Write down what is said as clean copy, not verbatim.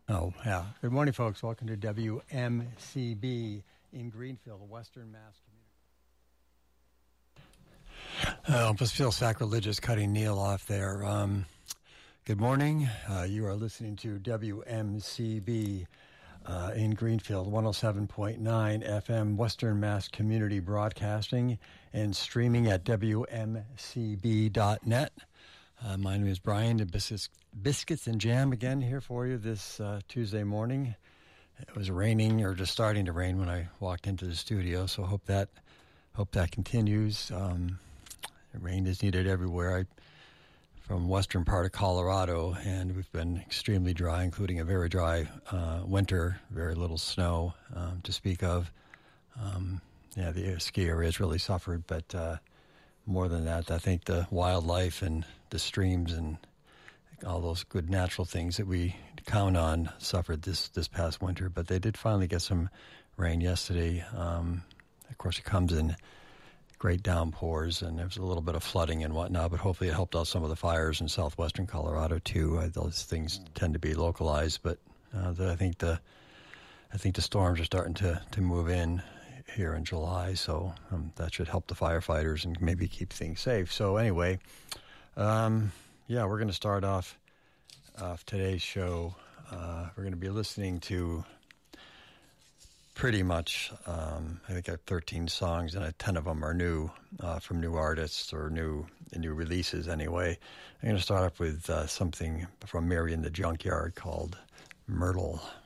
Oh, yeah. Good morning, folks. Welcome to WMCB in Greenfield, Western Mass Community. I almost feel sacrilegious cutting Neil off there. Good morning. You are listening to WMCB in Greenfield, 107.9 FM, Western Mass Community Broadcasting, and streaming at WMCB.net. My name is Brian, and Biscuits and Jam again here for you this Tuesday morning. It was raining, or just starting to rain when I walked into the studio, so hope that continues. Rain is needed everywhere. I'm from western part of Colorado, and we've been extremely dry, including a very dry winter, very little snow to speak of. The ski area has really suffered, but more than that, I think the wildlife and the streams and all those good natural things that we count on suffered this past winter. But they did finally get some rain yesterday. Of course, it comes in great downpours, and there was a little bit of flooding and whatnot, but hopefully it helped out some of the fires in southwestern Colorado too. Those things tend to be localized, but I think the storms are starting to move in here in July, so that should help the firefighters and maybe keep things safe. So anyway, we're going to start off today's show. We're going to be listening to pretty much, I think I have 13 songs, and 10 of them are new, from new artists or new releases anyway. I'm going to start off with something from Mary and the Junkyard called Myrtle.